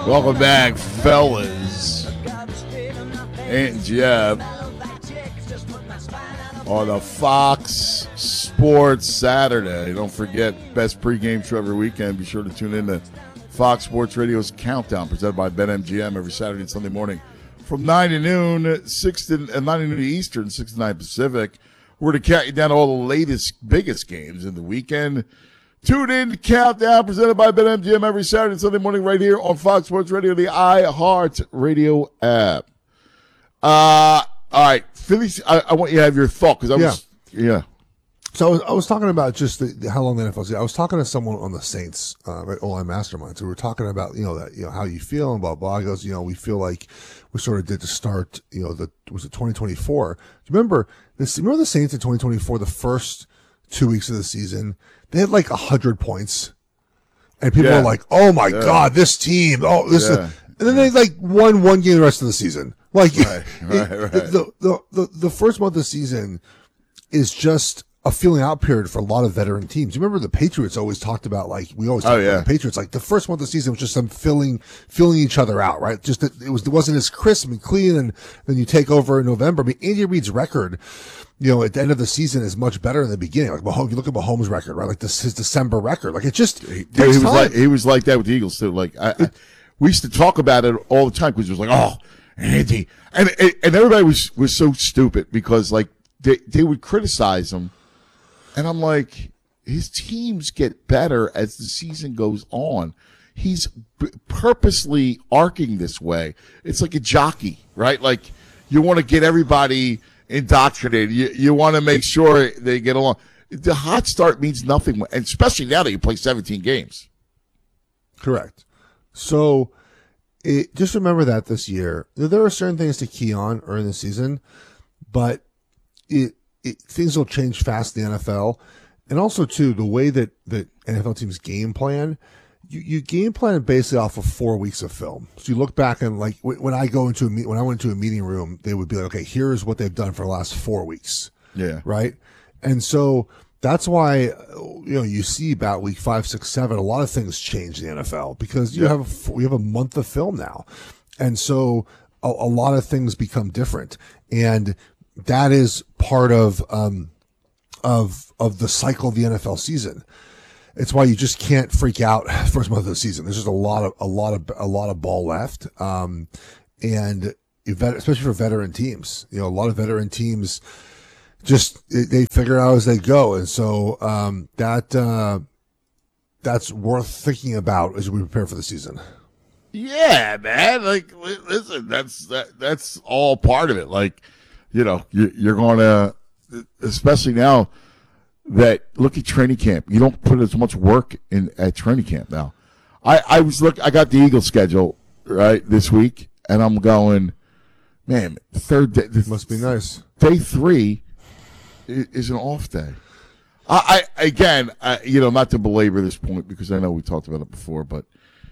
Welcome back, fellas. And Jeff on a Fox Sports Saturday. Don't forget, best pregame show every weekend. Be sure to tune in to Fox Sports Radio's Countdown, presented by BetMGM every Saturday and Sunday morning from 9 to noon, 9 to noon Eastern, 6 to 9 Pacific. We're to count you down to all the latest, biggest games in the weekend. Tune in to Countdown, presented by BetMGM every Saturday and Sunday morning right here on Fox Sports Radio, the iHeart Radio app. All right, Phillies, I want you to have your thought, because So I was talking about just how long the NFL's. I was talking to someone on the Saints at O-Line Masterminds. We were talking about how you feel and blah blah. He goes, we feel like we sort of did to start. Was it 2024? Do you remember this? Remember the Saints in 2024? The first 2 weeks of the season, they had like 100 points, and people were like, "Oh my god, this team! Oh, this!" And then they like won one game the rest of the season. Like, right. The first month of the season is just a feeling out period for a lot of veteran teams. You remember the Patriots always talked about, like, we always talked about the Patriots, like the first month of the season was just them filling each other out, right? Just that it wasn't as crisp and clean, and then you take over in November. I mean, Andy Reid's record, at the end of the season is much better than the beginning. Like, Mahomes, you look at Mahomes' record, right? Like his December record. Like, it just he was like that with the Eagles too. Like, we used to talk about it all the time, because it was like, oh, Andy, and everybody was so stupid, because like they would criticize him. And I'm like, his teams get better as the season goes on. He's purposely arcing this way. It's like a jockey, right? Like, you want to get everybody indoctrinated. You want to make sure they get along. The hot start means nothing, and especially now that you play 17 games. Correct. So just remember that this year, there are certain things to key on early in the season, but things will change fast in the NFL. And also, too, the way that NFL teams game plan, you game plan basically off of 4 weeks of film. So you look back and, like, when I went into a meeting room, they would be like, okay, here's what they've done for the last 4 weeks. Yeah. Right? And so that's why, you see about week 5, 6, 7, a lot of things change in the NFL, because we have a month of film now. And so a lot of things become different. And that is part of the cycle of the NFL season. It's why you just can't freak out first month of the season. There's just a lot of ball left, and especially for veteran teams. A lot of veteran teams just they figure it out as they go, and so that's worth thinking about as we prepare for the season. Yeah, man. Like, listen, that's all part of it. Like, you're going to, especially now that, look at training camp. You don't put as much work in at training camp now. I got the Eagles schedule right this week, and I'm going, man, the third day. Must be nice. Day 3 is an off day. Again, not to belabor this point, because I know we talked about it before, but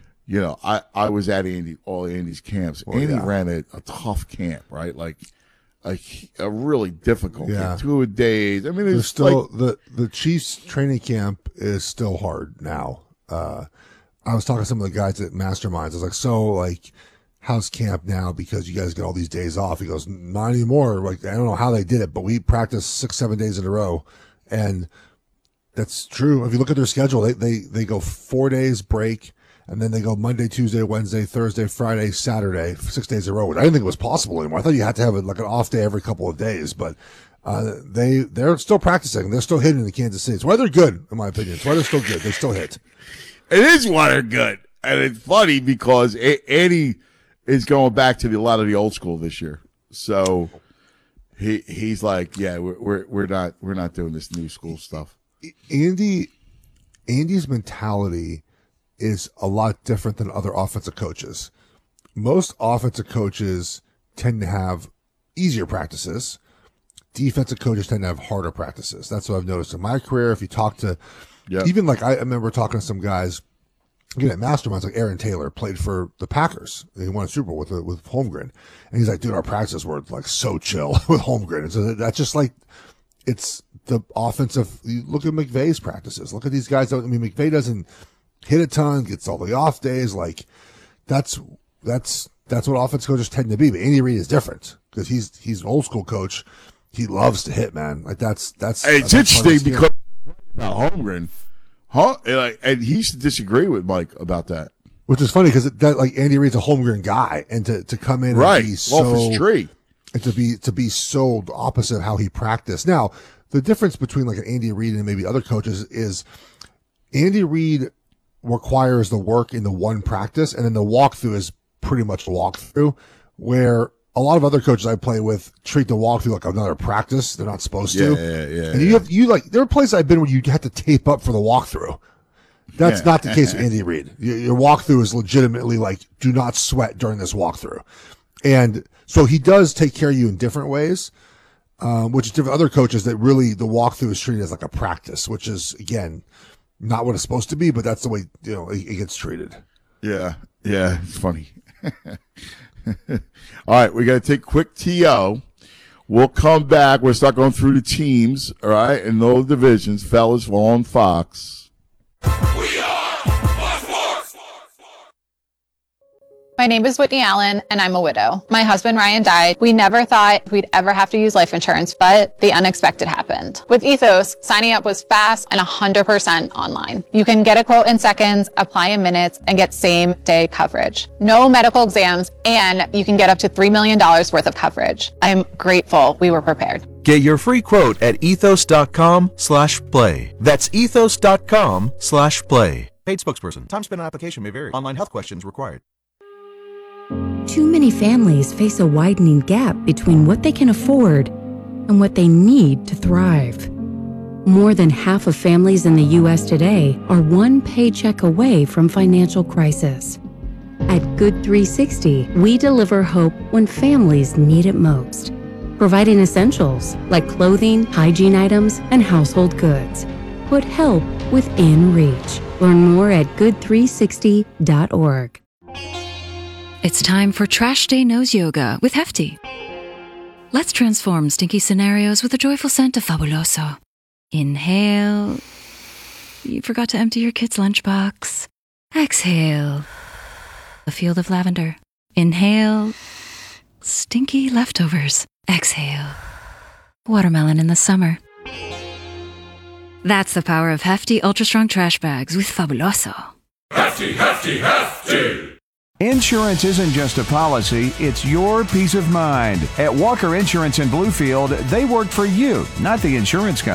I was at all Andy's camps. Well, Andy ran a tough camp, right? Like a really difficult camp, 2 days. I mean, there's still the Chiefs training camp is still hard now. I was talking to some of the guys at Masterminds. I was like, so, like, how's camp now? Because you guys get all these days off. He goes, not anymore. Like, I don't know how they did it, but we practiced 6-7 days in a row, and that's true. If you look at their schedule, they go 4 days break, and then they go Monday, Tuesday, Wednesday, Thursday, Friday, Saturday, 6 days in a row. I didn't think it was possible anymore. I thought you had to have an off day every couple of days, but they're still practicing. They're still hitting in Kansas City. It's why they're good, in my opinion. It's why they're still good. They still hit. It is why they're good, and it's funny because Andy is going back to a lot of the old school this year. So he's like, yeah, we're not doing this new school stuff. Andy's mentality is a lot different than other offensive coaches. Most offensive coaches tend to have easier practices. Defensive coaches tend to have harder practices. That's what I've noticed in my career. If you talk to, even like I remember talking to some guys, again, at Masterminds, like Aaron Taylor played for the Packers. He won a Super Bowl with Holmgren. And he's like, dude, our practices were like so chill with Holmgren. And so that's just like, it's the offensive. You look at McVay's practices. Look at these guys. I mean, McVay doesn't hit a ton, gets all the off days. Like, that's what offense coaches tend to be. But Andy Reid is different because he's an old school coach. He loves to hit, man. Like that's. It's interesting because about Holmgren, and he used to disagree with Mike about that. Which is funny because like Andy Reid's a Holmgren guy, and to come in and be so off his tree, and to be so opposite of how he practiced. Now, the difference between like an Andy Reid and maybe other coaches is Andy Reid requires the work in the one practice, and then the walkthrough is pretty much the walkthrough, where a lot of other coaches I play with treat the walkthrough like another practice. They're not supposed to. Yeah. And you like, there are places I've been where you have to tape up for the walkthrough. That's not the case with Andy Reid. Your walkthrough is legitimately like, do not sweat during this walkthrough. And so he does take care of you in different ways, which is different. Other coaches that really the walkthrough is treated as like a practice, which is, again, not what it's supposed to be, but that's the way, it gets treated. Yeah. It's funny. All right. We got to take a quick TO. We'll come back. We'll start going through the teams, all right, and those divisions. Fellas, we're on Fox. We are Fox Sports. My name is Whitney Allen, and I'm a widow. My husband, Ryan, died. We never thought we'd ever have to use life insurance, but the unexpected happened. With Ethos, signing up was fast and 100% online. You can get a quote in seconds, apply in minutes, and get same-day coverage. No medical exams, and you can get up to $3 million worth of coverage. I'm grateful we were prepared. Get your free quote at ethos.com/play. That's ethos.com/play. Paid spokesperson. Time spent on application may vary. Online health questions required. Too many families face a widening gap between what they can afford and what they need to thrive. More than half of families in the U.S. today are one paycheck away from financial crisis. At Good 360, we deliver hope when families need it most, providing essentials like clothing, hygiene items, and household goods. Put help within reach. Learn more at good360.org. It's time for Trash Day Nose Yoga with Hefty. Let's transform stinky scenarios with a joyful scent of Fabuloso. Inhale. You forgot to empty your kid's lunchbox. Exhale. A field of lavender. Inhale. Stinky leftovers. Exhale. Watermelon in the summer. That's the power of Hefty Ultra Strong Trash Bags with Fabuloso. Hefty, hefty, hefty. Insurance isn't just a policy, it's your peace of mind. At Walker Insurance in Bluefield, they work for you, not the insurance company.